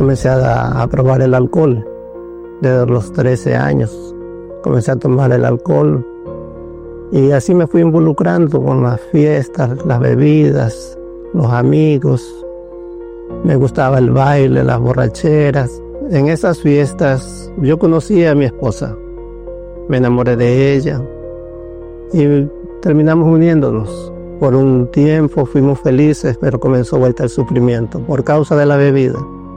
comencé a probar el alcohol. Desde los 13 años comencé a tomar el alcohol. Y así me fui involucrando con las fiestas, las bebidas, los amigos. Me gustaba el baile, las borracheras. En esas fiestas yo conocí a mi esposa. Me enamoré de ella y terminamos uniéndonos. Por un tiempo fuimos felices, pero comenzó vuelta el sufrimiento por causa de la bebida.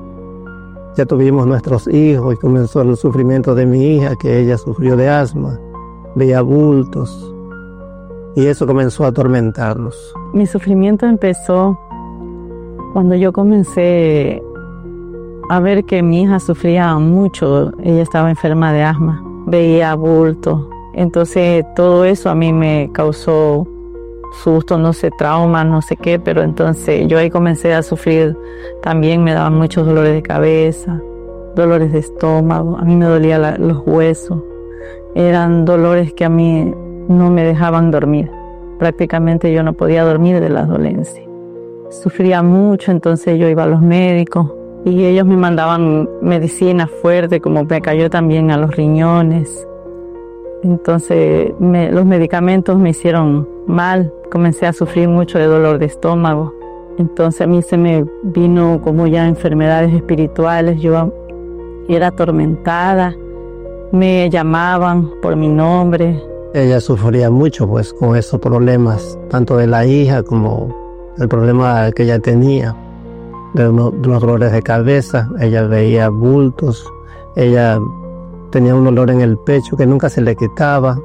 Ya tuvimos nuestros hijos y comenzó el sufrimiento de mi hija, que ella sufrió de asma, veía bultos, y eso comenzó a atormentarnos. Mi sufrimiento empezó cuando yo comencé a ver que mi hija sufría mucho. Ella estaba enferma de asma, veía bultos. Entonces todo eso a mí me causó susto, no sé, trauma, no sé qué, pero entonces yo ahí comencé a sufrir. También me daban muchos dolores de cabeza, dolores de estómago, a mí me dolían los huesos. Eran dolores que a mí no me dejaban dormir. Prácticamente yo no podía dormir de las dolencias. Sufría mucho, entonces yo iba a los médicos y ellos me mandaban medicina fuerte, como me cayó también a los riñones. Entonces los medicamentos me hicieron mal, comencé a sufrir mucho de dolor de estómago. Entonces a mí se me vino como ya enfermedades espirituales, yo era atormentada, me llamaban por mi nombre. Ella sufría mucho pues con esos problemas, tanto de la hija como el problema que ella tenía, de los dolores de cabeza. Ella veía bultos, ella tenía un dolor en el pecho que nunca se le quitaba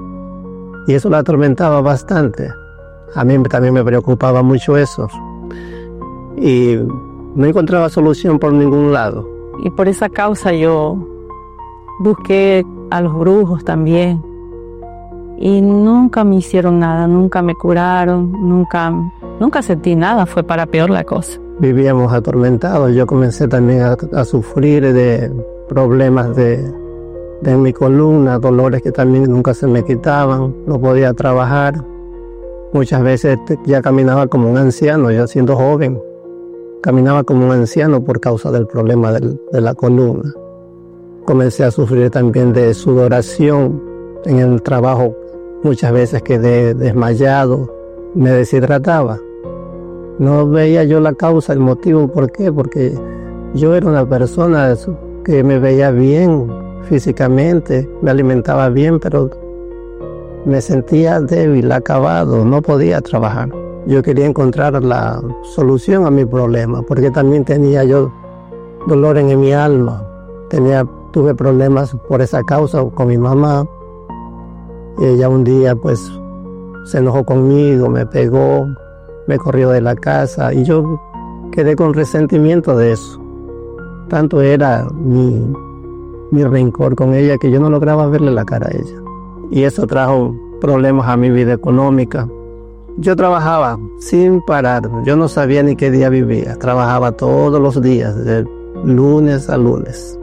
y eso la atormentaba bastante. A mí también me preocupaba mucho eso y no encontraba solución por ningún lado. Y por esa causa yo busqué a los brujos también y nunca me hicieron nada, nunca me curaron, nunca sentí nada, fue para peor la cosa. Vivíamos atormentados, yo comencé también a sufrir de problemas de mi columna, dolores que también nunca se me quitaban, no podía trabajar. Muchas veces ya caminaba como un anciano, yo siendo joven, caminaba como un anciano por causa del problema de la columna. Comencé a sufrir también de sudoración en el trabajo, muchas veces quedé desmayado, me deshidrataba. No veía yo la causa, el motivo, ¿por qué? Porque yo era una persona que me veía bien físicamente, me alimentaba bien, pero me sentía débil, acabado, no podía trabajar. Yo quería encontrar la solución a mi problema, porque también tenía yo dolor en mi alma. Tuve problemas por esa causa con mi mamá. Y ella un día pues se enojó conmigo, me pegó, me corrió de la casa y yo quedé con resentimiento de eso. Tanto era mi rencor con ella que yo no lograba verle la cara a ella. Y eso trajo problemas a mi vida económica. Yo trabajaba sin parar, yo no sabía ni qué día vivía. Trabajaba todos los días, de lunes a lunes,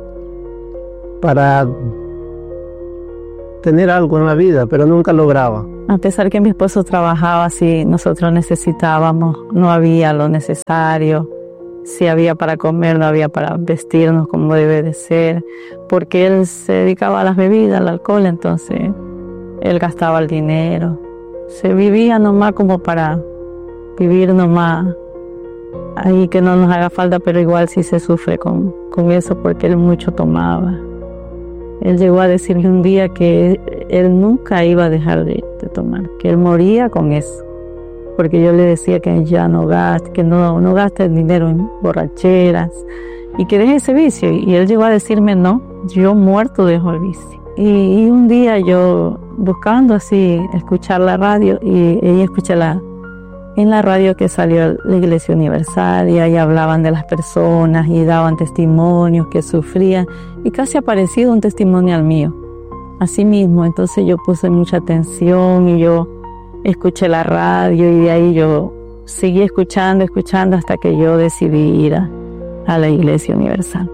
para tener algo en la vida, pero nunca lograba. A pesar que mi esposo trabajaba, si nosotros necesitábamos, no había lo necesario. Si había para comer, no había para vestirnos como debe de ser, porque él se dedicaba a las bebidas, al alcohol, entonces él gastaba el dinero. Se vivía nomás como para vivir nomás, ahí que no nos haga falta, pero igual sí se sufre con eso porque él mucho tomaba. Él llegó a decirme un día que él nunca iba a dejar de tomar, que él moría con eso. Porque yo le decía que ya no gaste, que no gaste el dinero en borracheras y que deje ese vicio. Y él llegó a decirme, no, yo muerto dejo el vicio. Y un día yo buscando así, escuchar la radio, y escuché en la radio que salió la Iglesia Universal y ahí hablaban de las personas y daban testimonios que sufrían y casi ha parecido un testimonio al mío. Así mismo, entonces yo puse mucha atención y yo escuché la radio y de ahí yo seguí escuchando hasta que yo decidí ir a la Iglesia Universal.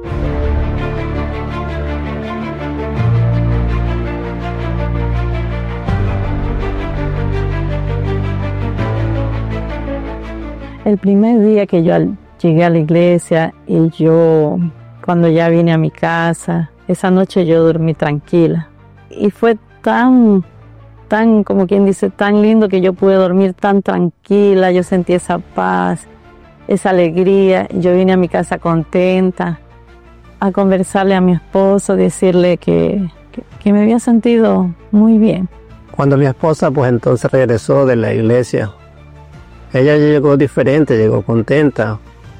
El primer día que yo llegué a la iglesia y yo, cuando ya vine a mi casa, esa noche yo dormí tranquila. Y fue tan, como quien dice, tan lindo que yo pude dormir tan tranquila. Yo sentí esa paz, esa alegría. Yo vine a mi casa contenta a conversarle a mi esposo, decirle que me había sentido muy bien. Cuando mi esposa pues entonces regresó de la iglesia, ella llegó diferente, llegó contenta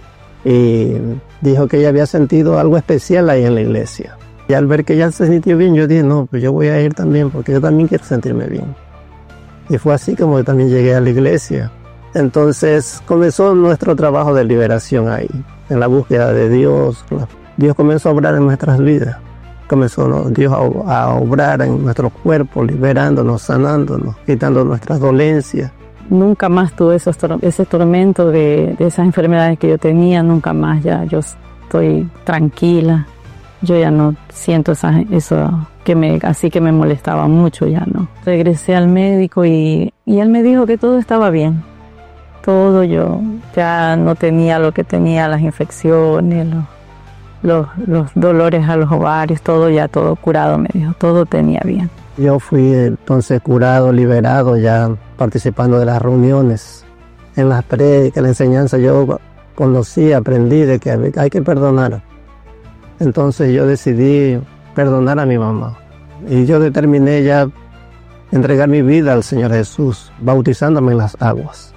y dijo que ella había sentido algo especial ahí en la iglesia. Y al ver que ella se sintió bien, yo dije, no, pues yo voy a ir también porque yo también quiero sentirme bien. Y fue así como yo también llegué a la iglesia. Entonces comenzó nuestro trabajo de liberación ahí, en la búsqueda de Dios. Dios comenzó a obrar en nuestras vidas. Comenzó Dios a obrar en nuestros cuerpos, liberándonos, sanándonos, quitando nuestras dolencias. Nunca más tuve ese tormento de esas enfermedades que yo tenía, nunca más. Ya yo estoy tranquila. Yo ya no siento eso así que me molestaba mucho, ya no. Regresé al médico y él me dijo que todo estaba bien. Todo, yo ya no tenía lo que tenía, las infecciones, los dolores a los ovarios, todo curado, me dijo, todo tenía bien. Yo fui entonces curado, liberado, ya participando de las reuniones, en las prédicas, en la enseñanza. Yo conocí, aprendí de que hay que perdonar. Entonces yo decidí perdonar a mi mamá. Y yo determiné ya entregar mi vida al Señor Jesús, bautizándome en las aguas.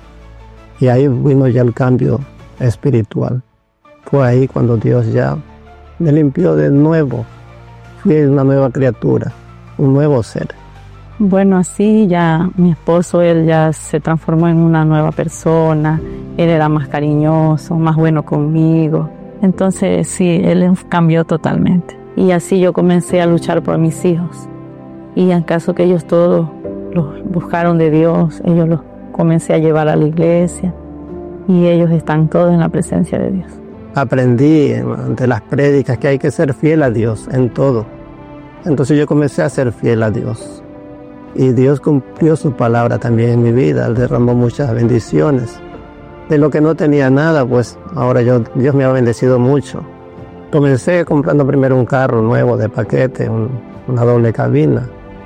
Y ahí vino ya el cambio espiritual. Fue ahí cuando Dios ya me limpió de nuevo. Fui una nueva criatura, un nuevo ser. Bueno, así ya mi esposo, él ya se transformó en una nueva persona. Él era más cariñoso, más bueno conmigo. Entonces sí, él cambió totalmente. Y así yo comencé a luchar por mis hijos. Y en caso que ellos todos los buscaron de Dios, ellos los comencé a llevar a la iglesia. Y ellos están todos en la presencia de Dios. Aprendí de las prédicas que hay que ser fiel a Dios en todo. Entonces yo comencé a ser fiel a Dios. Y Dios cumplió su palabra también en mi vida. Él derramó muchas bendiciones. De lo que no tenía nada, pues ahora Dios me ha bendecido mucho. Comencé comprando primero un carro nuevo de paquete, una doble cabina.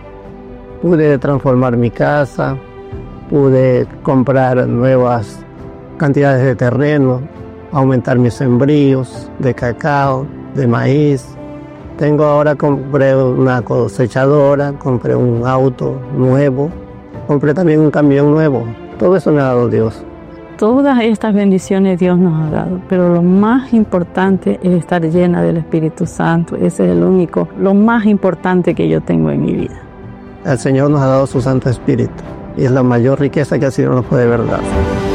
Pude transformar mi casa, pude comprar nuevas cantidades de terreno, aumentar mis sembríos de cacao, de maíz. Compré una cosechadora, compré un auto nuevo, compré también un camión nuevo. Todo eso me ha dado Dios. Todas estas bendiciones Dios nos ha dado, pero lo más importante es estar llena del Espíritu Santo. Ese es lo más importante que yo tengo en mi vida. El Señor nos ha dado su Santo Espíritu y es la mayor riqueza que así no nos puede ver dar.